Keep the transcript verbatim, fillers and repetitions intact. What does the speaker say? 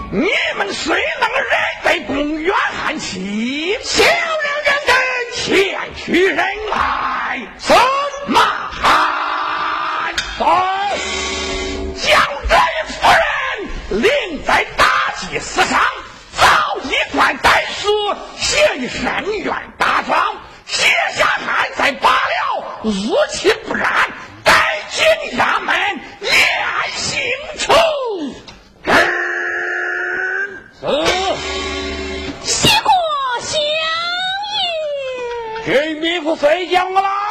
你们谁能忍得公园汉气？ 小人人等前去人来， 是马汉在将这一夫人领在大祭司上，造一官代书，写一申冤大状，写下汉在罢了，日期不然，带进衙门验刑处。 是谢过相爷。 军兵府随将我来。